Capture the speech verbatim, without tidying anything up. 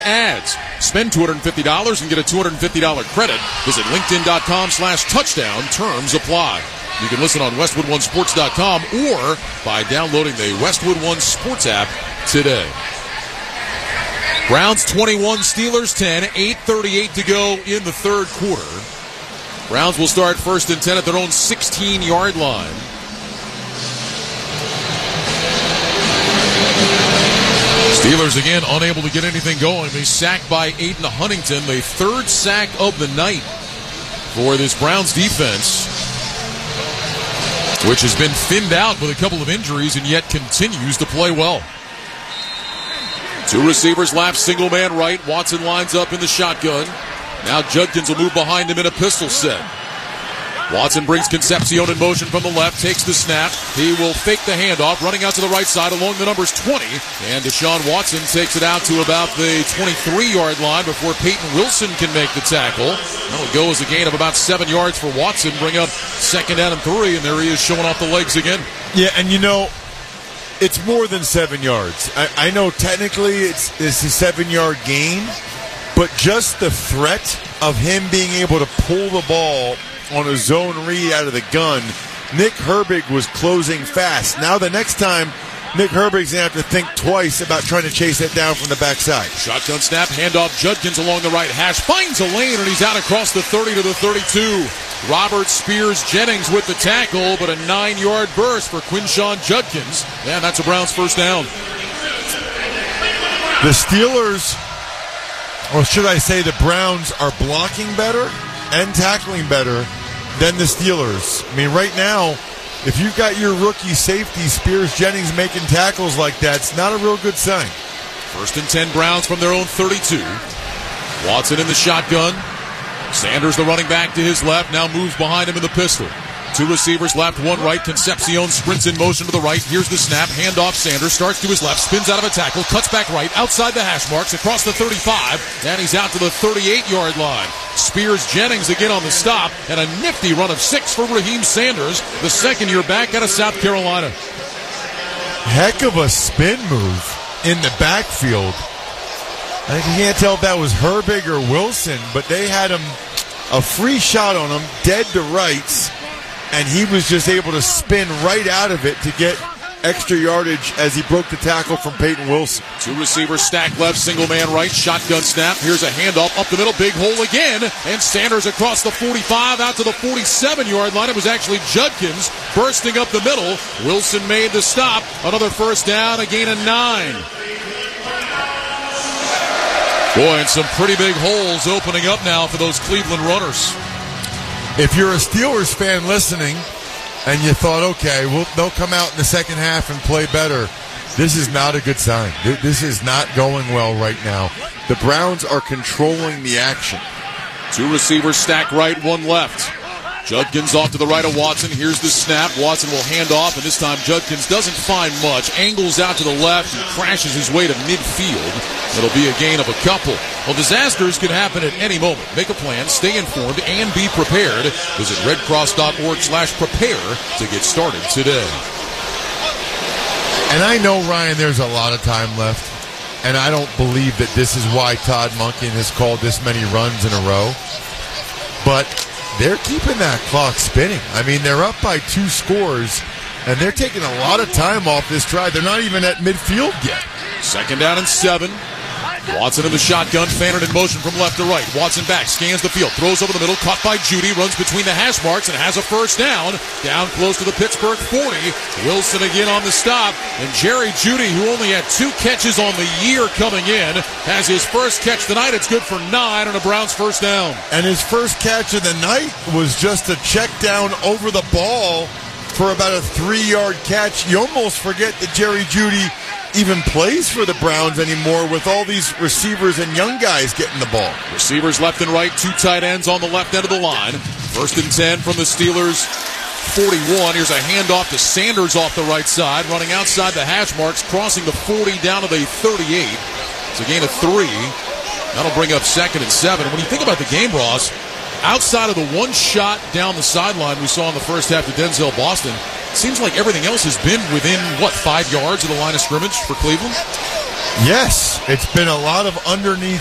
Ads. Spend two hundred fifty dollars and get a two hundred fifty dollars credit. Visit linkedin.com slash touchdown. Terms apply. You can listen on westwood one sports dot com or by downloading the Westwood One Sports app today. Browns twenty-one, Steelers ten, eight thirty-eight to go in the third quarter. Browns will start first and ten at their own sixteen-yard line. Steelers again unable to get anything going. They sacked by Aiden Huntington, the third sack of the night for this Browns defense, which has been thinned out with a couple of injuries and yet continues to play well. Two receivers left, single man right. Watson lines up in the shotgun. Now Judkins will move behind him in a pistol set. Watson brings Concepcion in motion from the left, takes the snap. He will fake the handoff, running out to the right side along the numbers twenty. And Deshaun Watson takes it out to about the twenty-three-yard line before Peyton Wilson can make the tackle. That'll go as a gain of about seven yards for Watson. Bring up second down and three, and there he is showing off the legs again. Yeah, and you know, it's more than seven yards. I, I know technically it's, it's a seven-yard gain, but just the threat of him being able to pull the ball on a zone read out of the gun, Nick Herbig was closing fast. Now the next time, Nick Herbig's going to have to think twice about trying to chase it down from the backside. Shotgun snap, handoff, Judkins along the right hash, finds a lane, and he's out across the thirty to the thirty-two. Robert Spears Jennings with the tackle, but a nine-yard burst for Quinshon Judkins. And that's a Browns first down. The Steelers, or should I say the Browns, are blocking better and tackling better than the Steelers. I mean, right now, if you've got your rookie safety, Spears Jennings, making tackles like that, it's not a real good sign. First and ten, Browns from their own thirty-two. Watson in the shotgun. Sanders, the running back, to his left, now moves behind him in the pistol. Two receivers left, one right. Concepcion sprints in motion to the right. Here's the snap. Handoff. Sanders starts to his left, spins out of a tackle, cuts back right, outside the hash marks, across the thirty-five, and he's out to the thirty-eight-yard line. Spears Jennings again on the stop, and a nifty run of six for Raheem Sanders, the second-year back out of South Carolina. Heck of a spin move in the backfield. I think you can't tell if that was Herbig or Wilson, but they had him a free shot on him, dead to rights, and he was just able to spin right out of it to get extra yardage as he broke the tackle from Peyton Wilson. Two receivers stacked left, single man right, shotgun snap. Here's a handoff up the middle, big hole again, and Sanders across the forty-five out to the forty-seven-yard line. It was actually Judkins bursting up the middle. Wilson made the stop. Another first down, a gain of nine. Boy, and some pretty big holes opening up now for those Cleveland runners. If you're a Steelers fan listening and you thought, okay, well, they'll come out in the second half and play better, this is not a good sign. This is not going well right now. The Browns are controlling the action. Two receivers stacked right, one left. Judkins off to the right of Watson. Here's the snap. Watson will hand off, and this time Judkins doesn't find much. Angles out to the left and crashes his way to midfield. It'll be a gain of a couple. Well, disasters can happen at any moment. Make a plan, stay informed, and be prepared. Visit redcross.org slash prepare to get started today. And I know, Ryan, there's a lot of time left, and I don't believe that this is why Todd Monken has called this many runs in a row. But they're keeping that clock spinning. I mean, they're up by two scores, and they're taking a lot of time off this drive. They're not even at midfield yet. Second down and seven. Watson in the shotgun, Fannin in motion from left to right. Watson back, scans the field, throws over the middle, caught by Judy, runs between the hash marks and has a first down. Down close to the Pittsburgh forty. Wilson again on the stop. And Jerry Judy, who only had two catches on the year coming in, has his first catch tonight. It's good for nine on a Browns first down. And his first catch of the night was just a check down over the ball for about a three-yard catch. You almost forget that Jerry Judy even plays for the Browns anymore with all these receivers and young guys getting the ball. Receivers left and right, two tight ends on the left end of the line. First and ten from the Steelers' forty-one. Here's a handoff to Sanders off the right side, running outside the hash marks, crossing the forty down to the thirty-eight. It's a gain of three. That'll bring up second and seven. And when you think about the game, Ross, outside of the one shot down the sideline we saw in the first half to Denzel Boston, it seems like everything else has been within, what, five yards of the line of scrimmage for Cleveland? Yes, it's been a lot of underneath